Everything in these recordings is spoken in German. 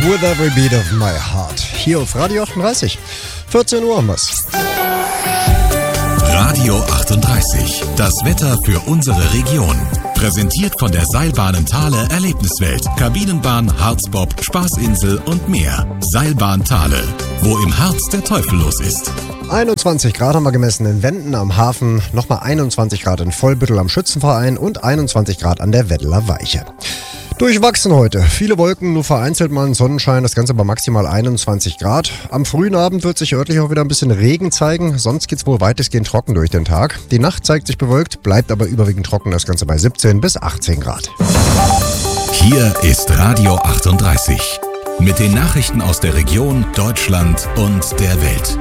With Every Beat of My Heart. Hier auf Radio 38. 14 Uhr haben wir's. Radio 38. Das Wetter für unsere Region. Präsentiert von der Seilbahnen Thale Erlebniswelt. Kabinenbahn, Harzbob, Spaßinsel und mehr. Seilbahn Thale. Wo im Harz der Teufel los ist. 21 Grad haben wir gemessen in Wenden am Hafen, nochmal 21 Grad in Vollbüttel am Schützenverein und 21 Grad an der Weddeler Weiche. Durchwachsen heute. Viele Wolken, nur vereinzelt mal ein Sonnenschein, das Ganze bei maximal 21 Grad. Am frühen Abend wird sich örtlich auch wieder ein bisschen Regen zeigen, sonst geht's wohl weitestgehend trocken durch den Tag. Die Nacht zeigt sich bewölkt, bleibt aber überwiegend trocken, das Ganze bei 17 bis 18 Grad. Hier ist Radio 38 mit den Nachrichten aus der Region, Deutschland und der Welt.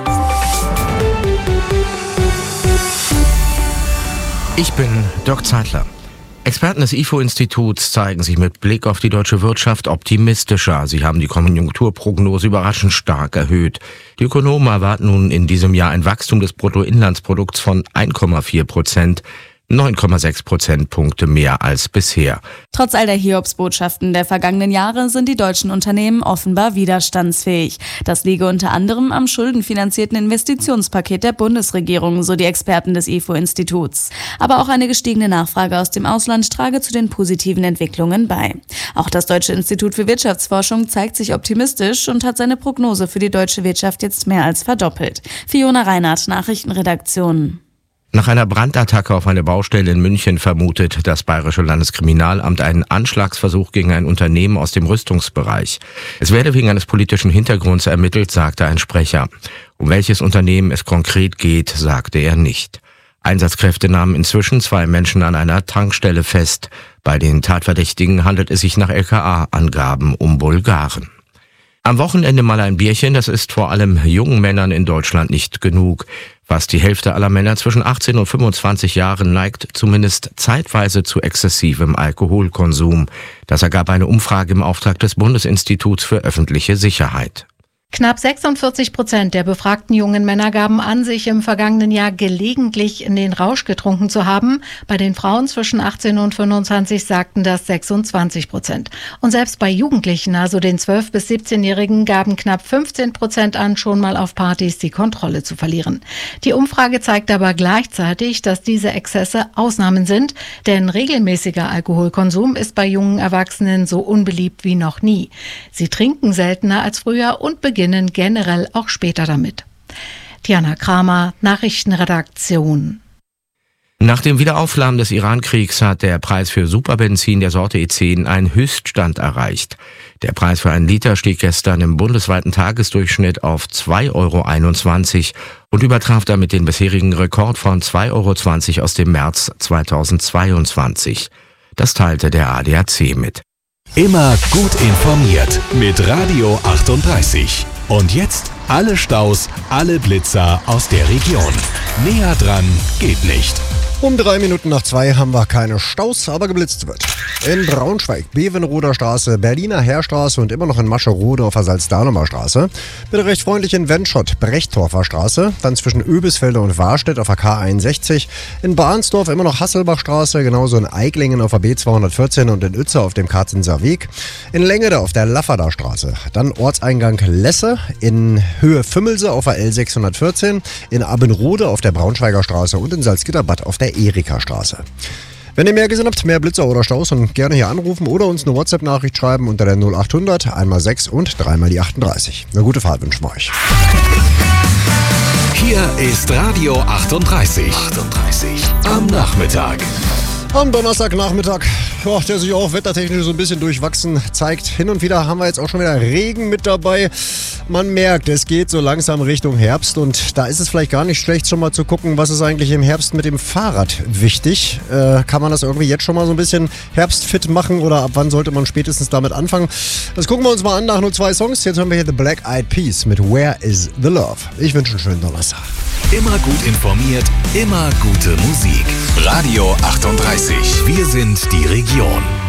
Ich bin Dirk Zeitler. Experten des IFO-Instituts zeigen sich mit Blick auf die deutsche Wirtschaft optimistischer. Sie haben die Konjunkturprognose überraschend stark erhöht. Die Ökonomen erwarten nun in diesem Jahr ein Wachstum des Bruttoinlandsprodukts von 1,4%. 9,6 Prozentpunkte mehr als bisher. Trotz all der Hiobsbotschaften der vergangenen Jahre sind die deutschen Unternehmen offenbar widerstandsfähig. Das liege unter anderem am schuldenfinanzierten Investitionspaket der Bundesregierung, so die Experten des IFO-Instituts. Aber auch eine gestiegene Nachfrage aus dem Ausland trage zu den positiven Entwicklungen bei. Auch das Deutsche Institut für Wirtschaftsforschung zeigt sich optimistisch und hat seine Prognose für die deutsche Wirtschaft jetzt mehr als verdoppelt. Fiona Reinhardt, Nachrichtenredaktion. Nach einer Brandattacke auf eine Baustelle in München vermutet das Bayerische Landeskriminalamt einen Anschlagsversuch gegen ein Unternehmen aus dem Rüstungsbereich. Es werde wegen eines politischen Hintergrunds ermittelt, sagte ein Sprecher. Um welches Unternehmen es konkret geht, sagte er nicht. Einsatzkräfte nahmen inzwischen 2 Menschen an einer Tankstelle fest. Bei den Tatverdächtigen handelt es sich nach LKA-Angaben um Bulgaren. Am Wochenende mal ein Bierchen, das ist vor allem jungen Männern in Deutschland nicht genug. Fast die Hälfte aller Männer zwischen 18 und 25 Jahren neigt zumindest zeitweise zu exzessivem Alkoholkonsum. Das ergab eine Umfrage im Auftrag des Bundesinstituts für öffentliche Sicherheit. Knapp 46% der befragten jungen Männer gaben an, sich im vergangenen Jahr gelegentlich in den Rausch getrunken zu haben. Bei den Frauen zwischen 18 und 25 sagten das 26%. Und selbst bei Jugendlichen, also den 12- bis 17-Jährigen, gaben knapp 15% an, schon mal auf Partys die Kontrolle zu verlieren. Die Umfrage zeigt aber gleichzeitig, dass diese Exzesse Ausnahmen sind, denn regelmäßiger Alkoholkonsum ist bei jungen Erwachsenen so unbeliebt wie noch nie. Sie trinken seltener als früher und beginnen generell auch später damit. Diana Kramer, Nachrichtenredaktion. Nach dem Wiederauflammen des Iran-Kriegs hat der Preis für Superbenzin der Sorte E10 einen Höchststand erreicht. Der Preis für einen Liter stieg gestern im bundesweiten Tagesdurchschnitt auf 2,21 € und übertraf damit den bisherigen Rekord von 2,20 € aus dem März 2022. Das teilte der ADAC mit. Immer gut informiert mit Radio 38. Und jetzt alle Staus, alle Blitzer aus der Region. Näher dran geht nicht. Um 3 Minuten nach 2 haben wir keine Staus, aber geblitzt wird. In Braunschweig, Bevenroder Straße, Berliner Heerstraße und immer noch in Mascherode auf der Salzdahnumer Straße. Bitte recht freundlich in Wenschott, Brechtorfer Straße, dann zwischen Öbisfelde und Warstedt auf der K61. In Bahnsdorf immer noch Hasselbachstraße, genauso in Eiglingen auf der B214 und in Uetzer auf dem Karzenser Weg. In Längede auf der Lafferder Straße. Dann Ortseingang Lesse, in Höhe Fümmelse auf der L614, in Abbenrode auf der Braunschweiger Straße und in Salzgitterbad auf der Erika-Straße. Wenn ihr mehr gesehen habt, mehr Blitzer oder Staus, und gerne hier anrufen oder uns eine WhatsApp-Nachricht schreiben unter der 0800 1x6 und 3x die 38. Eine gute Fahrt wünschen wir euch. Hier ist Radio 38. Am Nachmittag. Am Donnerstagnachmittag, der sich auch wettertechnisch so ein bisschen durchwachsen zeigt. Hin und wieder haben wir jetzt auch schon wieder Regen mit dabei. Man merkt, es geht so langsam Richtung Herbst und da ist es vielleicht gar nicht schlecht, schon mal zu gucken, was ist eigentlich im Herbst mit dem Fahrrad wichtig. Kann man das irgendwie jetzt schon mal so ein bisschen herbstfit machen oder ab wann sollte man spätestens damit anfangen? Das gucken wir uns mal an nach nur 2 Songs. Jetzt hören wir hier The Black Eyed Peas mit Where is the Love. Ich wünsche einen schönen Donnerstag. Immer gut informiert, immer gute Musik. Radio 38. Wir sind die Region.